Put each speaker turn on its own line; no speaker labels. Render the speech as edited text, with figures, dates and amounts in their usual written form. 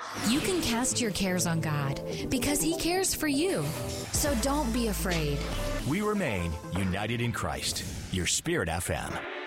You can cast your cares on God because He cares for you. So don't be afraid.
We remain united in Christ. Your Spirit FM.